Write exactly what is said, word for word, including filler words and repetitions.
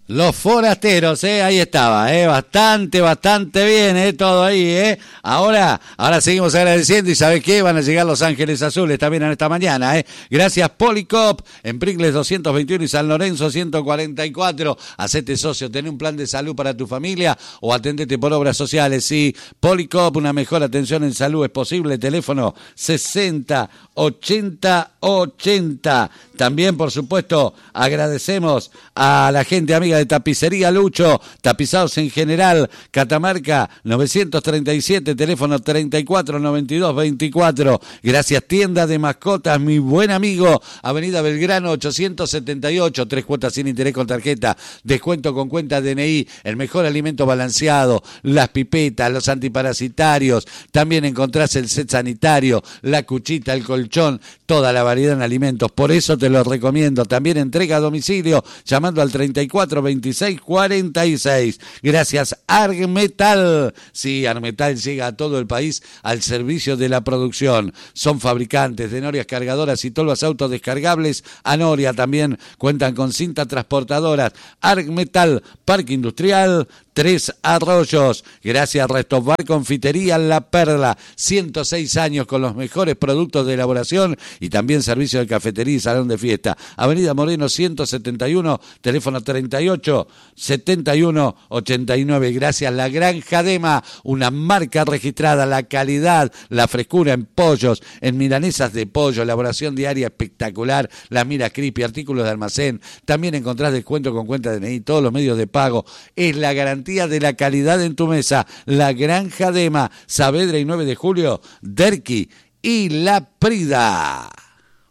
Los forasteros, eh, ahí estaba, eh, bastante, bastante bien, eh, todo ahí, eh. Ahora, ahora seguimos agradeciendo y ¿sabes qué? Van a llegar Los Ángeles Azules también en esta mañana, eh. Gracias Policop, en Pringles doscientos veintiuno y San Lorenzo ciento cuarenta y cuatro. Hacete socio, ten un plan de salud para tu familia o atendete por obras sociales, sí. Policop, una mejor atención en salud es posible. Teléfono sesenta ochenta ochenta. También, por supuesto, agradecemos a la gente amiga de Tapicería Lucho, tapizados en general, Catamarca novecientos treinta y siete, teléfono treinta y cuatro noventa y dos veinticuatro. Gracias Tienda de Mascotas, mi buen amigo, Avenida Belgrano ochocientos setenta y ocho, tres cuotas sin interés con tarjeta, descuento con cuenta D N I, el mejor alimento balanceado, las pipetas, los antiparasitarios, también encontrás el set sanitario, la cuchita, el colchón, toda la variedad en alimentos, por eso te lo recomiendo. También entrega a domicilio llamando al treinta y cuatro veintiséis cuarenta y seis. Gracias Armetal. Sí, Armetal llega a todo el país al servicio de la producción. Son fabricantes de norias cargadoras y todos los autos descargables. Anoria también cuentan con cintas transportadoras. Armetal, Parque Industrial Tres Arroyos. Gracias Restobar Confitería La Perla, ciento seis años con los mejores productos de elaboración y también servicio de cafetería y salón de fiesta. Avenida Moreno ciento setenta y uno, teléfono treinta y ocho setenta y uno ochenta y nueve. Gracias La Granja Dema, una marca registrada, la calidad, la frescura en pollos, en milanesas de pollo, elaboración diaria espectacular, las miras creepy, artículos de almacén. También encontrás descuento con cuenta de N I, todos los medios de pago. Es la garantía de la calidad en tu mesa. La Granja Dema, Saavedra y nueve de julio, Derqui y La Prida.